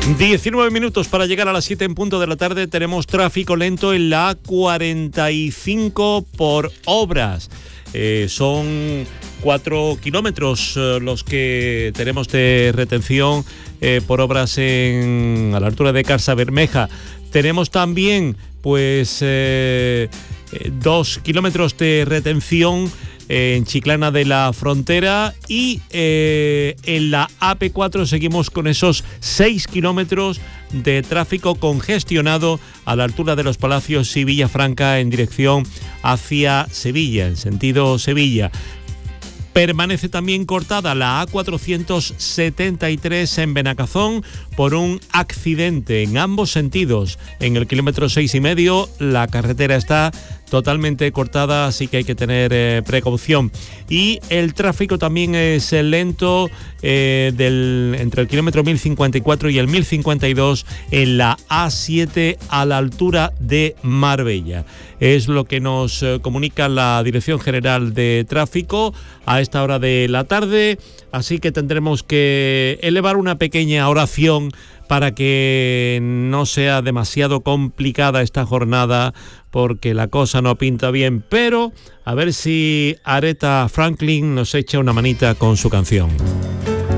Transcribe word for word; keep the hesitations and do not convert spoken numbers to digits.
diecinueve minutos para llegar a las siete en punto de la tarde. Tenemos tráfico lento en la A cuarenta y cinco por obras. Eh, son cuatro kilómetros eh, los que tenemos de retención eh, por obras en, a la altura de Carsa Bermeja. Tenemos también pues eh, eh, dos kilómetros de retención en Chiclana de la Frontera y eh, en la A P cuatro seguimos con esos seis kilómetros de tráfico congestionado a la altura de los Palacios y Villafranca en dirección hacia Sevilla, en sentido Sevilla. Permanece también cortada la A cuatrocientos setenta y tres en Benacazón por un accidente en ambos sentidos. En el kilómetro seis y medio la carretera está totalmente cortada, así que hay que tener eh, precaución. Y el tráfico también es lento eh, del, entre el kilómetro mil cincuenta y cuatro y el mil cincuenta y dos en la A siete a la altura de Marbella. Es lo que nos eh, comunica la Dirección General de Tráfico a esta hora de la tarde, así que tendremos que elevar una pequeña oración para que no sea demasiado complicada esta jornada, porque la cosa no pinta bien, pero a ver si Aretha Franklin nos echa una manita con su canción.